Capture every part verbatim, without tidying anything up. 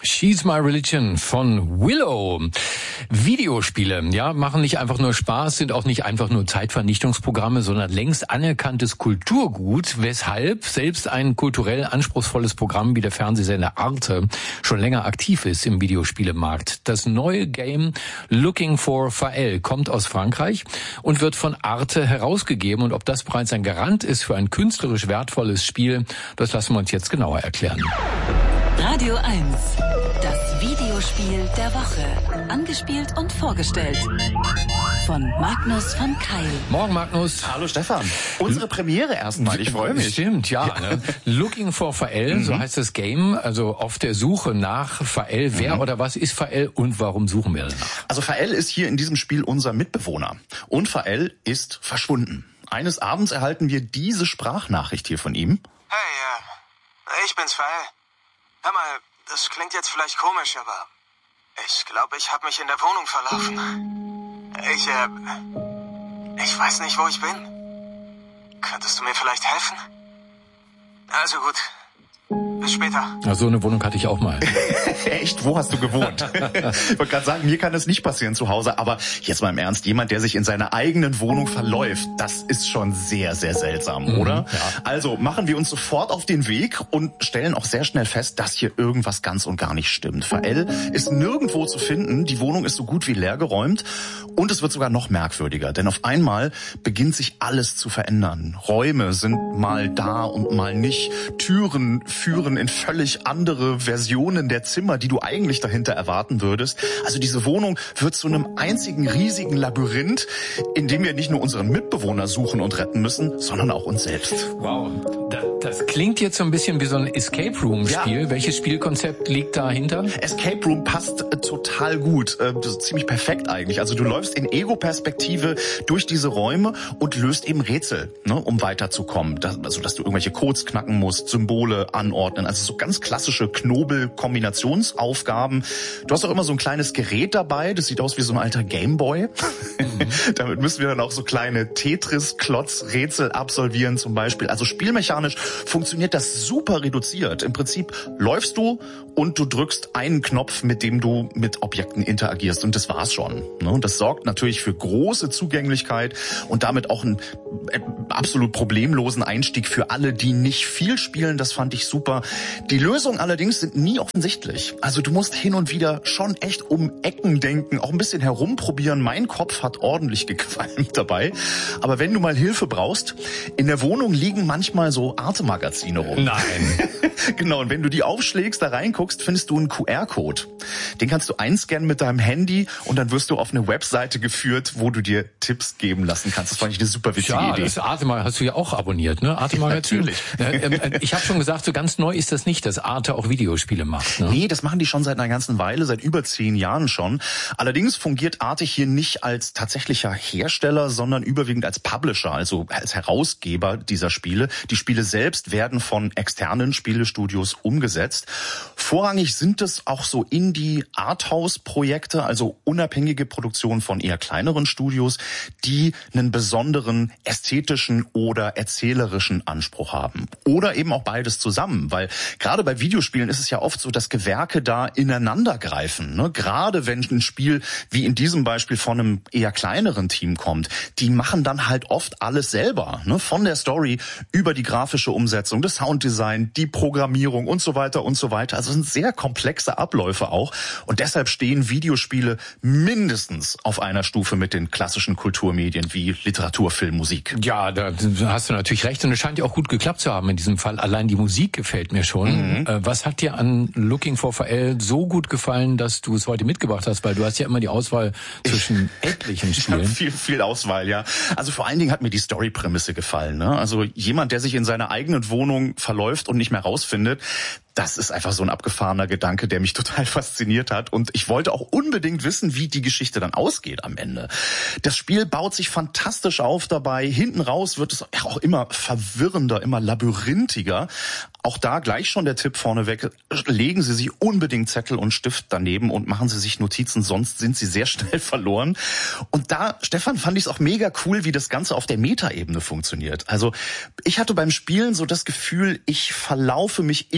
She's My Religion von Willow. Videospiele, ja, machen nicht einfach nur Spaß, sind auch nicht einfach nur Zeitvernichtungsprogramme, sondern längst anerkanntes Kulturgut, weshalb selbst ein kulturell anspruchsvolles Programm wie der Fernsehsender Arte schon länger aktiv ist im Videospielemarkt. Das neue Game Looking for Fael kommt aus Frankreich und wird von Arte herausgegeben. Und ob das bereits ein Garant ist für ein künstlerisch wertvolles Spiel, das lassen wir uns jetzt genauer erklären. Radio eins, das Videospiel der Woche. Angespielt und vorgestellt von Magnus von Keil. Morgen, Magnus. Hallo, Stefan. Unsere Premiere erstmal, ich freue mich. Stimmt, ja. ja. Ne? Looking for Fael, mhm. so heißt das Game, also auf der Suche nach Fael. Wer mhm. oder was ist Fael und warum suchen wir danach? Also Fael ist hier in diesem Spiel unser Mitbewohner. Und Fael ist verschwunden. Eines Abends erhalten wir diese Sprachnachricht hier von ihm. Hey, äh, ich bin's, Fael. Hör mal, das klingt jetzt vielleicht komisch, aber ich glaube, ich habe mich in der Wohnung verlaufen. Ich, äh, ich weiß nicht, wo ich bin. Könntest du mir vielleicht helfen? Also gut. Bis später. Ja, so eine Wohnung hatte ich auch mal. Echt? Wo hast du gewohnt? Ich wollte gerade sagen, mir kann das nicht passieren zu Hause, aber jetzt mal im Ernst, jemand, der sich in seiner eigenen Wohnung verläuft, das ist schon sehr, sehr seltsam, mhm, oder? Ja. Also machen wir uns sofort auf den Weg und stellen auch sehr schnell fest, dass hier irgendwas ganz und gar nicht stimmt. Fael ist nirgendwo zu finden, die Wohnung ist so gut wie leergeräumt und es wird sogar noch merkwürdiger, denn auf einmal beginnt sich alles zu verändern. Räume sind mal da und mal nicht, Türen führen in völlig andere Versionen der Zimmer, die du eigentlich dahinter erwarten würdest. Also diese Wohnung wird zu einem einzigen riesigen Labyrinth, in dem wir nicht nur unseren Mitbewohner suchen und retten müssen, sondern auch uns selbst. Wow, das, das klingt jetzt so ein bisschen wie so ein Escape Room Spiel. Ja. Welches Spielkonzept liegt dahinter? Escape Room passt äh, total gut, äh, das ist ziemlich perfekt eigentlich. Also du läufst in Ego-Perspektive durch diese Räume und löst eben Rätsel, ne, um weiterzukommen. Das, also dass du irgendwelche Codes knacken musst, Symbole anordnen, also so ganz klassische Knobel-Kombinationsaufgaben. Du hast auch immer so ein kleines Gerät dabei, das sieht aus wie so ein alter Gameboy. Mhm. Damit müssen wir dann auch so kleine Tetris-Klotz-Rätsel absolvieren zum Beispiel. Also spielmechanisch funktioniert das super reduziert. Im Prinzip läufst du und du drückst einen Knopf, mit dem du mit Objekten interagierst und das war's schon. Und das sorgt natürlich für große Zugänglichkeit und damit auch einen absolut problemlosen Einstieg für alle, die nicht viel spielen. Das fand ich super. Die Lösungen allerdings sind nie offensichtlich. Also du musst hin und wieder schon echt um Ecken denken, auch ein bisschen herumprobieren. Mein Kopf hat ordentlich gequalmt dabei. Aber wenn du mal Hilfe brauchst, in der Wohnung liegen manchmal so Arte-Magazine rum. Nein. Genau, und wenn du die aufschlägst, da reinguckst, findest du einen Q R-Code. Den kannst du einscannen mit deinem Handy und dann wirst du auf eine Webseite geführt, wo du dir Tipps geben lassen kannst. Das fand ich eine super witzige ja, Idee. Das Arte hast du ja auch abonniert, ne? Arte Magazin. Ja, natürlich. Ich habe schon gesagt, so ganz neu ist das nicht, dass Arte auch Videospiele macht. Ne? Nee, das machen die schon seit einer ganzen Weile, seit über zehn Jahren schon. Allerdings fungiert Arte hier nicht als tatsächlicher Hersteller, sondern überwiegend als Publisher, also als Herausgeber dieser Spiele. Die Spiele selbst werden von externen Spielestudios umgesetzt. Vorrangig sind es auch so Indie-Arthouse-Projekte, also unabhängige Produktionen von eher kleineren Studios, die einen besonderen ästhetischen oder erzählerischen Anspruch haben. Oder eben auch beides zusammen, weil gerade bei Videospielen ist es ja oft so, dass Gewerke da ineinander greifen. Ne? Gerade wenn ein Spiel wie in diesem Beispiel von einem eher kleineren Team kommt, die machen dann halt oft alles selber. Ne? Von der Story über die grafische Umsetzung, das Sounddesign, die Programmierung und so weiter und so weiter. Also es sind sehr komplexe Abläufe auch. Und deshalb stehen Videospiele mindestens auf einer Stufe mit den klassischen Kulturmedien wie Literatur, Film, Musik. Ja, da hast du natürlich recht. Und es scheint ja auch gut geklappt zu haben in diesem Fall. Allein die Musik gefällt mir schon. Mhm. Was hat dir an Looking for Fael so gut gefallen, dass du es heute mitgebracht hast? Weil du hast ja immer die Auswahl zwischen etlichen Spielen. Ich viel, viel Auswahl, ja. Also vor allen Dingen hat mir die Story-Prämisse gefallen. Ne? Also jemand, der sich in seiner eigenen Wohnung verläuft und nicht mehr rausfindet, das ist einfach so ein abgefahrener Gedanke, der mich total fasziniert hat. Und ich wollte auch unbedingt wissen, wie die Geschichte dann ausgeht am Ende. Das Spiel baut sich fantastisch auf dabei. Hinten raus wird es auch immer verwirrender, immer labyrinthiger. Auch da gleich schon der Tipp vorneweg. Legen Sie sich unbedingt Zettel und Stift daneben und machen Sie sich Notizen, sonst sind Sie sehr schnell verloren. Und da, Stefan, fand ich es auch mega cool, wie das Ganze auf der Metaebene funktioniert. Also ich hatte beim Spielen so das Gefühl, ich verlaufe mich immer mehr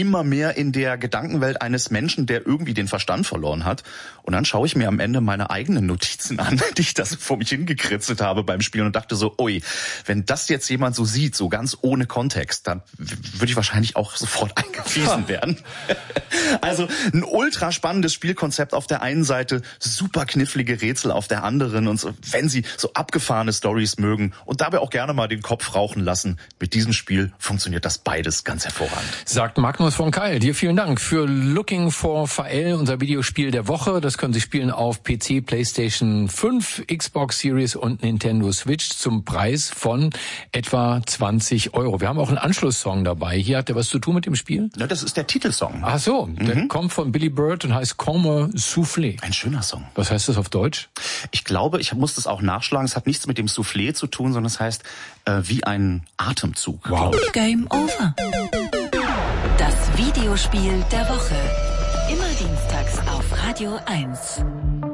mehr in der Gedankenwelt eines Menschen, der irgendwie den Verstand verloren hat. Und dann schaue ich mir am Ende meine eigenen Notizen an, die ich das vor mich hingekritzelt habe beim Spielen und dachte so, ui, wenn das jetzt jemand so sieht, so ganz ohne Kontext, dann würde ich wahrscheinlich auch sofort eingewiesen werden. Also ein ultra spannendes Spielkonzept auf der einen Seite, super knifflige Rätsel auf der anderen und so, wenn Sie so abgefahrene Storys mögen und dabei auch gerne mal den Kopf rauchen lassen, mit diesem Spiel funktioniert das beides ganz hervorragend. Sagt Magnus von Keil. Dir vielen Dank für Looking for V L, unser Videospiel der Woche. Das können Sie spielen auf P C, PlayStation fünf, Xbox Series und Nintendo Switch zum Preis von etwa zwanzig Euro. Wir haben auch einen Anschlusssong dabei. Hier hat der was zu tun mit dem Spiel? Ja, das ist der Titelsong. Ach so, der mhm. kommt von Billy Bird und heißt Comme Soufflé. Ein schöner Song. Was heißt das auf Deutsch? Ich glaube, ich muss das auch nachschlagen. Es hat nichts mit dem Soufflé zu tun, sondern es heißt äh, wie ein Atemzug. Wow. Game over. Das Videospiel der Woche. Immer dienstags auf Radio eins.